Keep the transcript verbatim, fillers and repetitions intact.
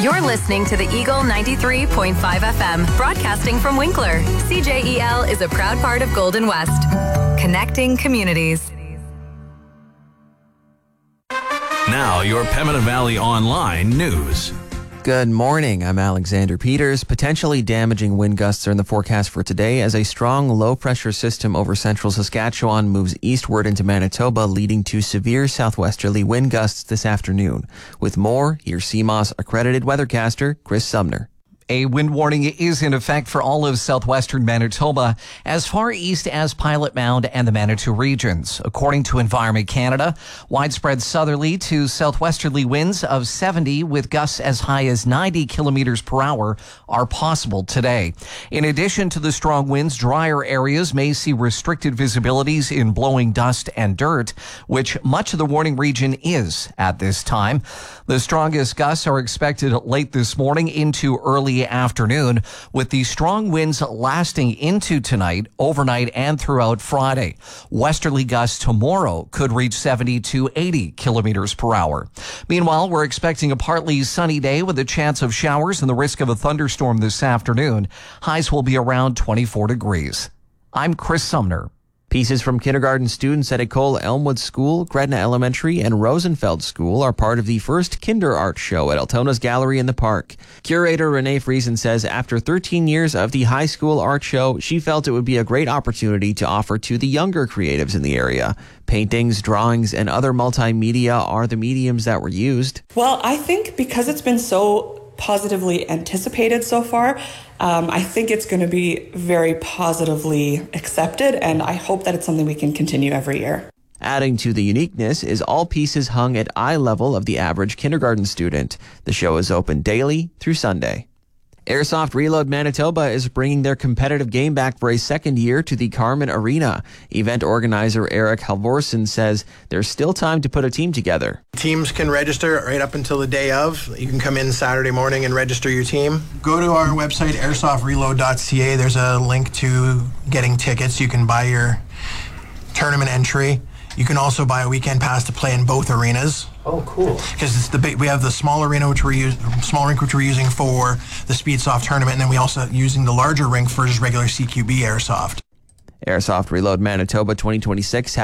You're listening to the Eagle ninety-three point five F M, broadcasting from Winkler. C J E L is a proud part of Golden West, connecting communities. Now, your Pembina Valley Online news. Good morning. I'm Alexander Peters. Potentially damaging wind gusts are in the forecast for today as a strong low-pressure system over central Saskatchewan moves eastward into Manitoba, leading to severe southwesterly wind gusts this afternoon. With more, here's C M O S accredited weathercaster Chris Sumner. A wind warning is in effect for all of southwestern Manitoba, as far east as Pilot Mound and the Manitou regions. According to Environment Canada, widespread southerly to southwesterly winds of seventy with gusts as high as ninety kilometers per hour are possible today. In addition to the strong winds, drier areas may see restricted visibilities in blowing dust and dirt, which much of the warning region is at this time. The strongest gusts are expected late this morning into early afternoon, with the strong winds lasting into tonight, overnight, and throughout Friday. Westerly gusts tomorrow could reach seventy to eighty kilometers per hour. Meanwhile, we're expecting a partly sunny day with a chance of showers and the risk of a thunderstorm this afternoon. Highs will be around twenty-four degrees. I'm Chris Sumner. Pieces from kindergarten students at Ecole Elmwood School, Gretna Elementary, and Rosenfeld School are part of the first Kinder Art Show at Altona's Gallery in the Park. Curator Renee Friesen says after thirteen years of the high school art show, she felt it would be a great opportunity to offer to the younger creatives in the area. Paintings, drawings, and other multimedia are the mediums that were used. Well, I think because it's been so positively anticipated so far, um, I think it's going to be very positively accepted, and I hope that it's something we can continue every year. Adding to the uniqueness is all pieces hung at eye level of the average kindergarten student. The show is open daily through Sunday. Airsoft Reload Manitoba is bringing their competitive game back for a second year to the Carman Arena. Event organizer Eric Halvorsen says there's still time to put a team together. Teams can register right up until the day of. You can come in Saturday morning and register your team. Go to our website, airsoft reload dot c a. There's a link to getting tickets. You can buy your tournament entry. You can also buy a weekend pass to play in both arenas. Oh, cool. Because it's the big, we have the small arena, which we're using, small rink, which we're using for the Speedsoft tournament, and then we also using the larger rink for just regular C Q B airsoft. Airsoft Reload Manitoba twenty twenty-six